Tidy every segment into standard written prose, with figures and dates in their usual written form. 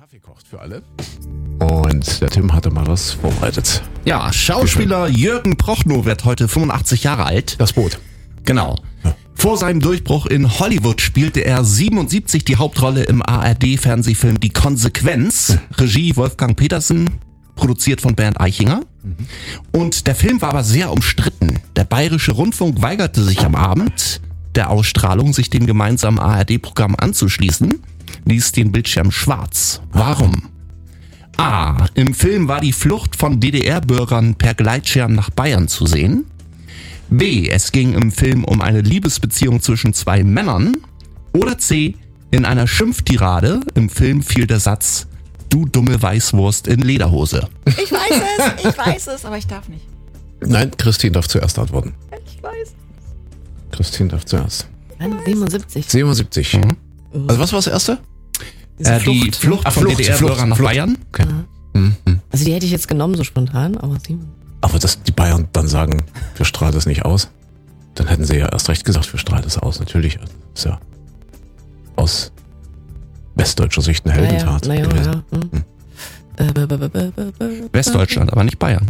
Kaffee kocht für alle. Und der Tim hatte mal was vorbereitet. Ja, Schauspieler Jürgen Prochnow wird heute 85 Jahre alt. Das Boot. Genau. Ja. Vor seinem Durchbruch in Hollywood spielte er 77 die Hauptrolle im ARD-Fernsehfilm Die Konsequenz. Regie Wolfgang Petersen, produziert von Bernd Eichinger. Und der Film war aber sehr umstritten. Der Bayerische Rundfunk weigerte sich am Abend der Ausstrahlung, sich dem gemeinsamen ARD-Programm anzuschließen, ließ den Bildschirm schwarz. Warum? A. Im Film war die Flucht von DDR-Bürgern per Gleitschirm nach Bayern zu sehen. B. Es ging im Film um eine Liebesbeziehung zwischen zwei Männern. Oder C. In einer Schimpftirade im Film fiel der Satz: Du dumme Weißwurst in Lederhose. Ich weiß es, aber ich darf nicht. Nein, Christine darf zuerst antworten. Ich weiß. Christine darf zuerst. 77. 77. Also was war das erste? Die Flucht von DDR-Bürgern nach Bayern. Okay. Also die hätte ich jetzt genommen, so spontan, aber sie... Aber dass die Bayern dann sagen, wir strahlen das nicht aus, dann hätten sie ja erst recht gesagt, wir strahlen das aus. Natürlich ist ja aus westdeutscher Sicht eine Heldentat gewesen. Westdeutschland, aber nicht Bayern.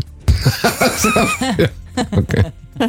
Okay.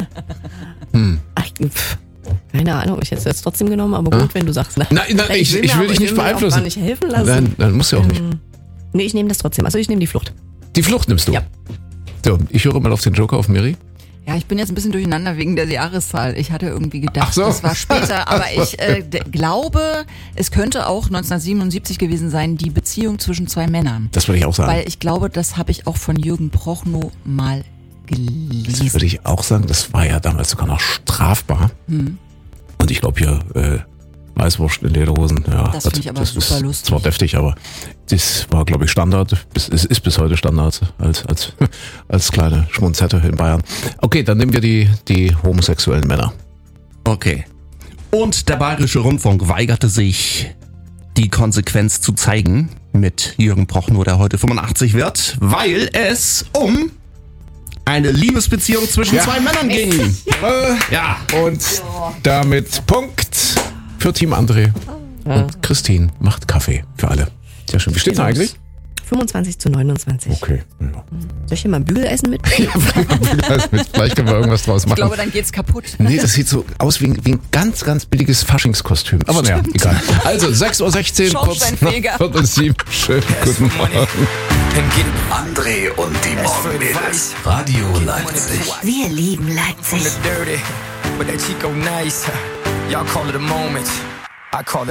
Keine Ahnung, ich hätte es jetzt trotzdem genommen, aber gut, wenn du sagst. Nein, ich will dich nicht beeinflussen. Gar nicht helfen lassen. Nein, musst du auch nicht. Nee, ich nehme das trotzdem. Also ich nehme die Flucht. Die Flucht nimmst du? Ja. So, ich höre mal auf den Joker, auf Miri. Ja, ich bin jetzt ein bisschen durcheinander wegen der Jahreszahl. Ich hatte irgendwie gedacht, Ach so. das war später, aber ich glaube, es könnte auch 1977 gewesen sein, die Beziehung zwischen zwei Männern. Das würde ich auch sagen. Weil ich glaube, das habe ich auch von Jürgen Prochnow mal Das gelesen. würde ich auch sagen. Das war ja damals sogar noch strafbar. Und ich glaube hier Weißwurst in Lederhosen. Ja, Das finde ich aber super ist lustig. zwar deftig, aber das war, glaube ich, Standard. Es ist bis heute Standard als kleine Schmunzette in Bayern. Okay, dann nehmen wir die homosexuellen Männer. Okay. Und der Bayerische Rundfunk weigerte sich, die Konsequenz zu zeigen mit Jürgen Prochnow, der heute 85 wird, weil es um eine Liebesbeziehung zwischen zwei Männern ging. Ja. Und damit Punkt für Team André. Und Christine macht Kaffee für alle. Sehr schön. Wie steht's eigentlich? 25:29. Okay. Ja. Soll ich hier mal Bügeleisen mit? Vielleicht können wir irgendwas draus machen. Ich glaube, dann geht's kaputt. Nee, das sieht so aus wie ein ganz, ganz billiges Faschingskostüm. Aber naja, egal. Also 6:16 Uhr, kurz nach Schornsteinfeger. 6:45. Schönen guten Morgen. André und die Morgenmädels. Radio Leipzig. Wir lieben Leipzig. Dirty, but that Chico nice. Y'all call it a moment. I call it